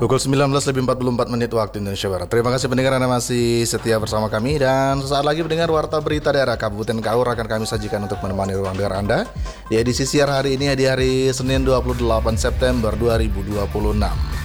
Pukul 19:44 waktu Indonesia Barat. Terima kasih pendengar Anda masih setia bersama kami. Dan sesaat lagi pendengar Warta Berita Daerah Kabupaten Kaur akan kami sajikan untuk menemani ruang dengar Anda di edisi siar hari ini di hari Senin 28 September 2026.